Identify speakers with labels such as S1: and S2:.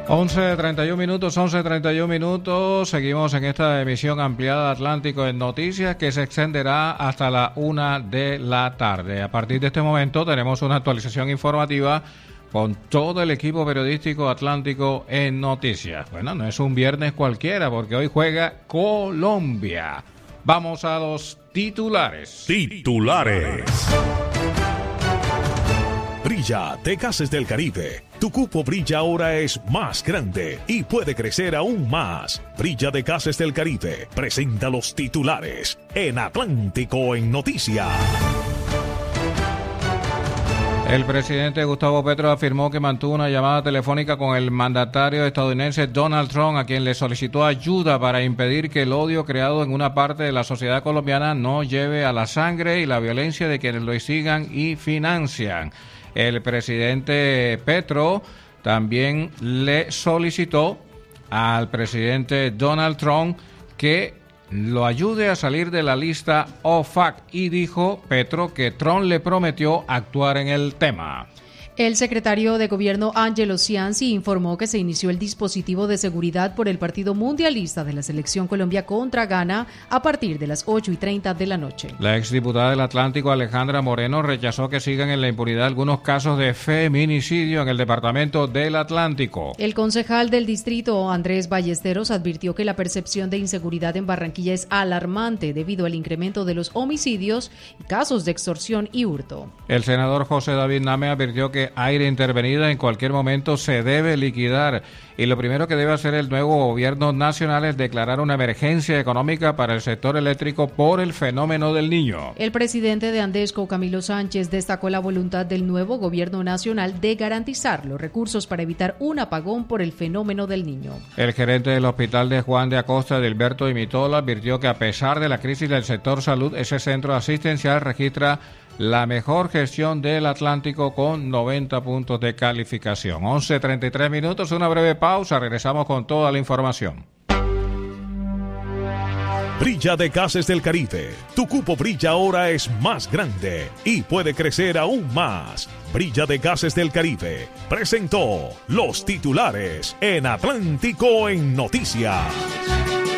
S1: 11:31 minutos. Seguimos en esta emisión ampliada de Atlántico en Noticias que se extenderá hasta la 1 de la tarde. A partir de este momento tenemos una actualización informativa con todo el equipo periodístico Atlántico en Noticias. Bueno, no es un viernes cualquiera porque hoy juega Colombia. Vamos a los titulares.
S2: Brilla de Gases del Caribe. Tu cupo Brilla ahora es más grande y puede crecer aún más. Brilla de Gases del Caribe presenta los titulares en Atlántico en Noticias.
S1: El presidente Gustavo Petro afirmó que mantuvo una llamada telefónica con el mandatario estadounidense Donald Trump, a quien le solicitó ayuda para impedir que el odio creado en una parte de la sociedad colombiana no lleve a la sangre y la violencia de quienes lo sigan y financian. El presidente Petro también le solicitó al presidente Donald Trump que lo ayude a salir de la lista OFAC y dijo Petro que Trump le prometió actuar en el tema.
S3: El secretario de Gobierno Angelo Cianci informó que se inició el dispositivo de seguridad por el partido mundialista de la Selección Colombia contra Ghana a partir de las 8:30 de la noche.
S1: La exdiputada del Atlántico Alejandra Moreno rechazó que sigan en la impunidad algunos casos de feminicidio en el departamento del Atlántico.
S3: El concejal del distrito Andrés Ballesteros advirtió que la percepción de inseguridad en Barranquilla es alarmante debido al incremento de los homicidios y casos de extorsión y hurto.
S1: El senador José David Name advirtió que aire intervenida en cualquier momento se debe liquidar y lo primero que debe hacer el nuevo gobierno nacional es declarar una emergencia económica para el sector eléctrico por el fenómeno del Niño.
S3: El presidente de Andesco, Camilo Sánchez, destacó la voluntad del nuevo gobierno nacional de garantizar los recursos para evitar un apagón por el fenómeno del Niño.
S1: El gerente del hospital de Juan de Acosta, Edilberto Imitola, advirtió que a pesar de la crisis del sector salud, ese centro asistencial registra la mejor gestión del Atlántico con 90 puntos de calificación. 11:33 minutos, una breve pausa, regresamos con toda la información.
S2: Brilla de Gases del Caribe. Tu cupo Brilla ahora es más grande y puede crecer aún más. Brilla de Gases del Caribe presentó los titulares en Atlántico en Noticias.